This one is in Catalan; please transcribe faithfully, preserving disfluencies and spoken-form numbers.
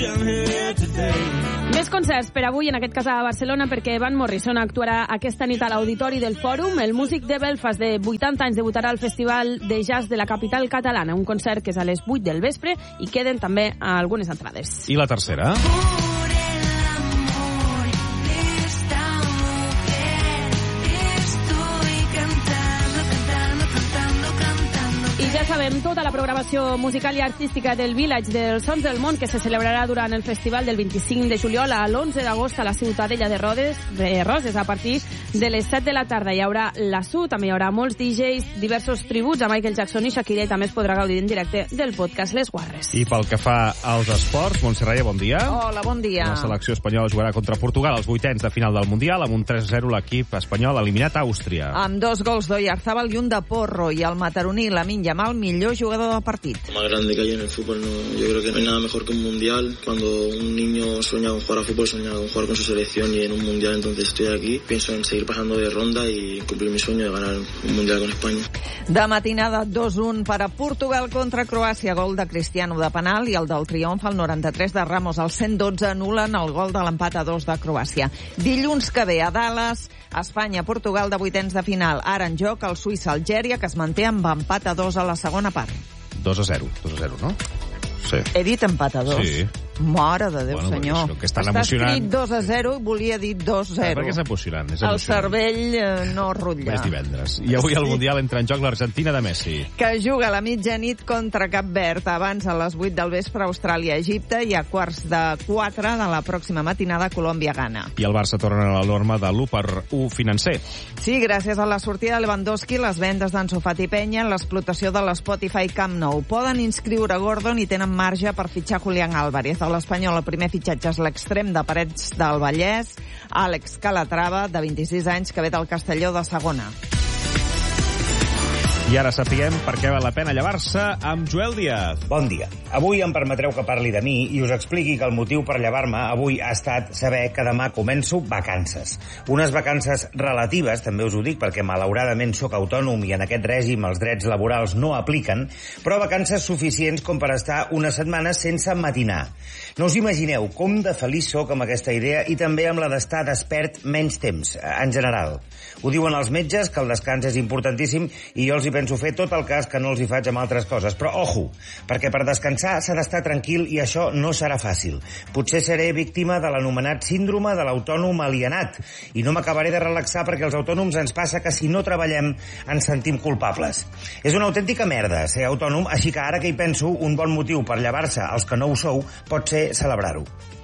Més concerts per avui, en aquest cas a Barcelona, perquè Van Morrison actuarà aquesta nit a l'Auditori del Fòrum. El músic de Belfast de vuitanta anys debutarà al Festival de Jazz de la capital catalana, un concert que és a les vuit del vespre i queden també algunes entrades. I la tercera? Ja sabem tota la programació musical i artística del Village dels Sons del Món, que se celebrarà durant el festival del vint-i-cinc de juliol a l'onze d'agost a la Ciutadella de Roses, de Roses a partir de les set de la tarda. Hi haurà la S U, també hi haurà molts D Js, diversos tributs a Michael Jackson i Shakira, i també es podrà gaudir en directe del podcast Les Guarres. I pel que fa als esports, Montse Raia, bon dia. Hola, bon dia. La selecció espanyola jugarà contra Portugal als vuitens de final del Mundial, amb un tres a zero l'equip espanyol eliminat a Àustria. Amb dos gols d'Oyarzabal i un de Porro, i el mataroní Lamine Yamal, millor jugador del partit. Más grande que hay en el fútbol, no, yo creo que no hay nada mejor que un mundial. Cuando un niño sueña con jugar a fútbol, sueña con jugar con su selección, y en un mundial entonces estoy aquí. Pienso en seguir pasando de ronda y cumplir mi sueño de ganar un mundial con España. De matinada, dos a un per a Portugal contra Croàcia, gol de Cristiano de penal, i el del triomf al noranta-tres de Ramos. Al cent dotze anulen el gol de l'empat a dos de Croàcia. Dilluns que ve a Dallas, Espanya-Portugal de vuitens de final. Ara en joc el Suïssa-Algèria, que es manté amb empat a dos a la segona part. dos a zero, dos a zero, no? Sí. He dit empat a dos? Sí. Mare de Déu, bueno, senyor. Que és tan Està emocionant. escrit dos a zero i volia dir dos a zero. Ah, perquè és emocionant, és el emocionant. cervell eh, no rutlla. És divendres. I avui al Mundial entra en joc l'Argentina de Messi. Que juga a la mitjanit contra Cap Verd. Abans, a les vuit del vespre, Austràlia-Egipte, i a quarts de quatre de la pròxima matinada, Colòmbia-Ghana. I el Barça torna a la norma de l'u per u financer. Sí, gràcies a la sortida de Lewandowski, les vendes d'Ansu Fati Penya, l'explotació de l'Spotify Camp Nou. Poden inscriure Gordon i tenen marge per fitxar Julián Álvarez. A l'Espanyol, el primer fitxatge és l'extrem de Parets del Vallès, Àlex Calatrava, de vint-i-sis anys, que ve del Castelló de segona. I ara sapiguem per què val la pena llevar-se amb Joel Díaz. Bon dia. Avui em permetreu que parli de mi i us expliqui que el motiu per llevar-me avui ha estat saber que demà començo vacances. Unes vacances relatives, també us ho dic, perquè malauradament sóc autònom i en aquest règim els drets laborals no apliquen, però vacances suficients com per estar una setmana sense matinar. No us imagineu com de feliç sóc amb aquesta idea i també amb la d'estar despert menys temps, en general. Ho diuen els metges, que el descans és importantíssim, i jo els hi penso fer tot el cas que no els hi faig amb altres coses. Però, ojo, perquè per descansar s'ha d'estar tranquil i això no serà fàcil. Potser seré víctima de l'anomenat síndrome de l'autònom alienat i no m'acabaré de relaxar perquè als autònoms ens passa que si no treballem ens sentim culpables. És una autèntica merda ser autònom, així que ara que hi penso, un bon motiu per llevar-se als que no ho sou pot ser celebrar-ho.